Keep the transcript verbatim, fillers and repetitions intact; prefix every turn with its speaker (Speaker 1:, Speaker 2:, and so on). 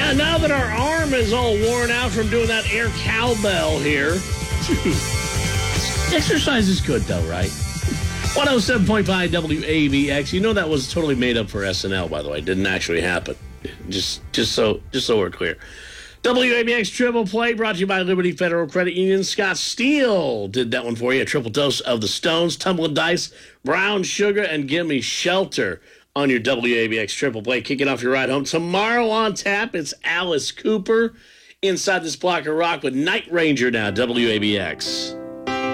Speaker 1: Yeah, now that our arm is all worn out from doing that air cowbell here. Exercise is good, though, right? one oh seven point five W A B X. You know that was totally made up for S N L, by the way. It didn't actually happen. Just just so just so we're clear. W A B X Triple Play brought to you by Liberty Federal Credit Union. Scott Steele did that one for you. A triple dose of the Stones, Tumbling Dice, Brown Sugar, and Gimme Shelter on your W A B X Triple Play. Kicking off your ride home. Tomorrow on tap, it's Alice Cooper inside this block of rock with Night Ranger now, W A B X.